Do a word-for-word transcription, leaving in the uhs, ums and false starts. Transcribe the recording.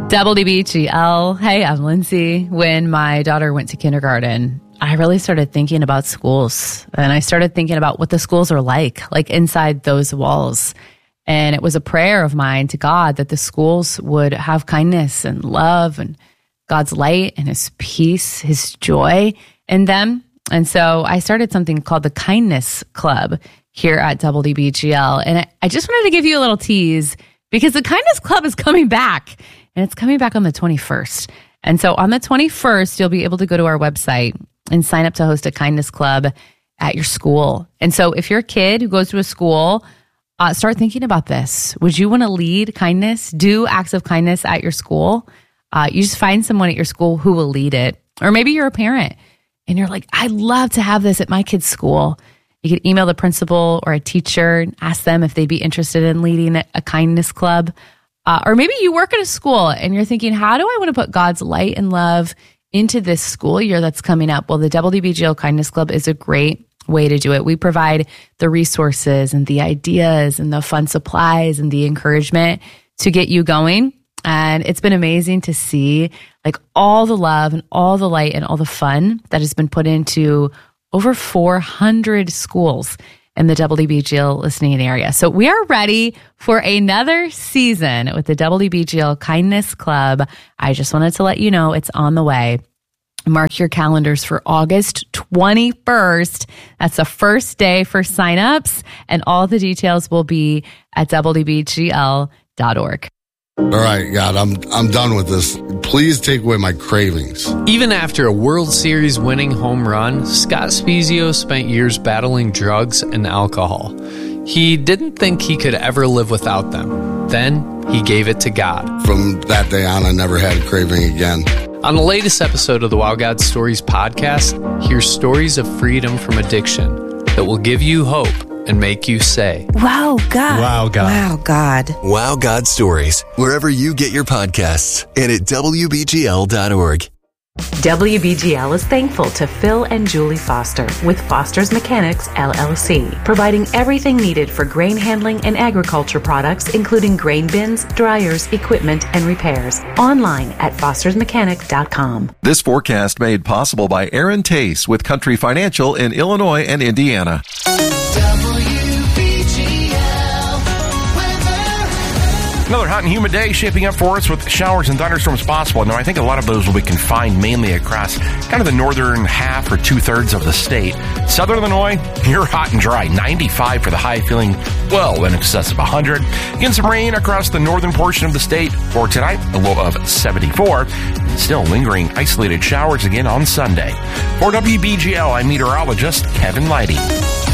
W B G L. Hey, I'm Lindsay. When my daughter went to kindergarten, I really started thinking about schools, and I started thinking about what the schools are like, like inside those walls. And it was a prayer of mine to God that the schools would have kindness and love and God's light and his peace, his joy in them. And so I started something called the Kindness Club here at W B G L. And I, I just wanted to give you a little tease because the Kindness Club is coming back, and it's coming back on the twenty-first. And so on the twenty-first, you'll be able to go to our website and sign up to host a Kindness Club at your school. And so if you're a kid who goes to a school, uh, start thinking about this. Would you want to lead kindness, do acts of kindness at your school? Uh, you just find someone at your school who will lead it. Or maybe you're a parent and you're like, I'd love to have this at my kid's school. You could email the principal or a teacher and ask them if they'd be interested in leading a kindness club. Uh, or maybe you work at a school and you're thinking, how do I want to put God's light and love into this school year that's coming up? Well, the W B G L Kindness Club is a great way to do it. We provide the resources and the ideas and the fun supplies and the encouragement to get you going. And it's been amazing to see like all the love and all the light and all the fun that has been put into over four hundred schools in the W B G L listening area. So we are ready for another season with the W B G L Kindness Club. I just wanted to let you know it's on the way. Mark your calendars for August twenty-first. That's the first day for signups, and all the details will be at W B G L dot org. All right, God, I'm I'm done with this. Please take away my cravings. Even after a World Series winning home run, Scott Spiezio spent years battling drugs and alcohol. He didn't think he could ever live without them. Then he gave it to God. From that day on, I never had a craving again. On the latest episode of the Wow God Stories podcast, hear stories of freedom from addiction that will give you hope and make you say, Wow, God. Wow, God. Wow, God. Wow, God Stories, wherever you get your podcasts and at W B G L dot org. W B G L is thankful to Phil and Julie Foster with Foster's Mechanics, L L C, providing everything needed for grain handling and agriculture products, including grain bins, dryers, equipment, and repairs. Online at fosters mechanic dot com. This forecast made possible by Aaron Tace with Country Financial in Illinois and Indiana. Another hot and humid day shaping up for us with showers and thunderstorms possible. Now, I think a lot of those will be confined mainly across kind of the northern half or two-thirds of the state. Southern Illinois, you're hot and dry. ninety-five for the high, feeling well in excess of one hundred. Again, some rain across the northern portion of the state for tonight, a low of seventy-four. Still lingering isolated showers again on Sunday. For W B G L, I'm meteorologist Kevin Leidy.